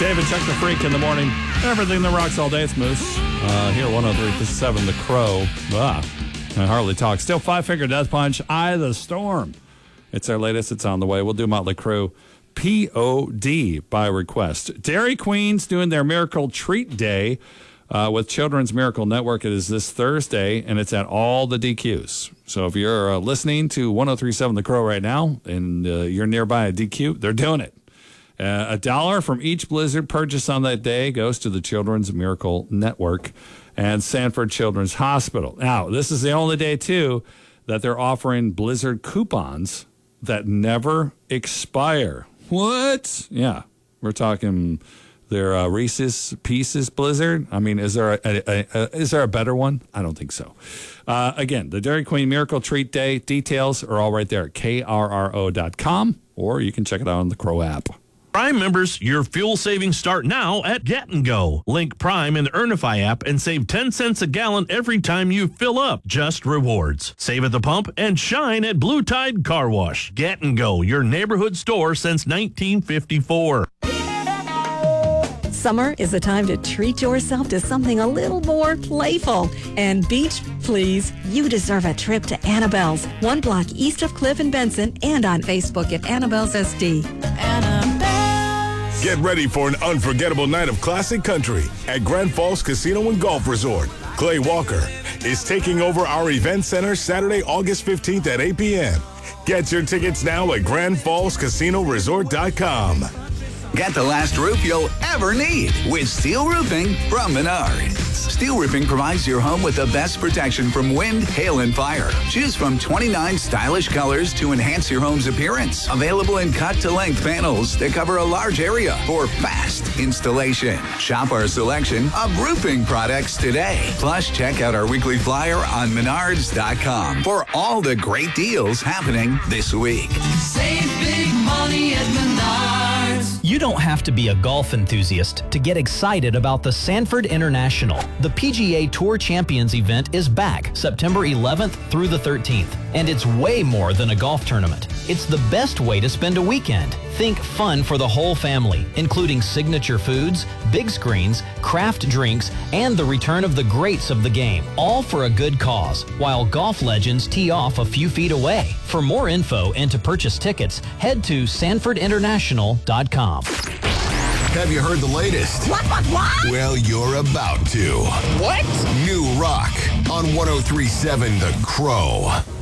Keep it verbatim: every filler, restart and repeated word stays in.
David, check the freak in the morning. Everything that rocks all day, it's Moose. Uh, here, one oh three point seven, The Crow. Ah, I hardly talk. Still Five Finger Death Punch, Eye of the Storm. It's our latest. It's on the way. We'll do Motley Crue. P O D by request. Dairy Queen's doing their Miracle Treat Day uh, with Children's Miracle Network. It is this Thursday, and it's at all the D Qs. So if you're uh, listening to one oh three point seven The Crow right now, and uh, you're nearby a D Q, they're doing it. Uh, a dollar from each Blizzard purchase on that day goes to the Children's Miracle Network and Sanford Children's Hospital. Now, this is the only day, too, that they're offering Blizzard coupons that never expire. What? Yeah, we're talking their uh, Reese's Pieces Blizzard. I mean, is there a, a, a, a, is there a better one? I don't think so. Uh, again, the Dairy Queen Miracle Treat Day details are all right there at K R R O dot com, or you can check it out on the Crow app. Prime members, your fuel savings start now at Get and Go. Link Prime in the Earnify app and save ten cents a gallon every time you fill up. Just rewards. Save at the pump and shine at Blue Tide Car Wash. Get and Go, your neighborhood store since nineteen fifty-four. Summer is the time to treat yourself to something a little more playful. And beach, please, you deserve a trip to Annabelle's, one block east of Cliff and Benson, and on Facebook at Annabelle's S D. Get ready for an unforgettable night of classic country at Grand Falls Casino and Golf Resort. Clay Walker is taking over our event center Saturday, August fifteenth at eight p.m. Get your tickets now at grand falls casino resort dot com. Get the last roof you'll ever need with Steel Roofing from Menards. Steel Roofing provides your home with the best protection from wind, hail, and fire. Choose from twenty-nine stylish colors to enhance your home's appearance. Available in cut-to-length panels that cover a large area for fast installation. Shop our selection of roofing products today. Plus, check out our weekly flyer on menards dot com for all the great deals happening this week. Save big money at Menards. You don't have to be a golf enthusiast to get excited about the Sanford International. The P G A Tour Champions event is back September eleventh through the thirteenth, and it's way more than a golf tournament. It's the best way to spend a weekend. Think fun for the whole family, including signature foods, big screens, craft drinks, and the return of the greats of the game, all for a good cause, while golf legends tee off a few feet away. For more info and to purchase tickets, head to sanford international dot com. Have you heard the latest? What, what, what? Well, you're about to. What? New rock on one oh three point seven The Crow.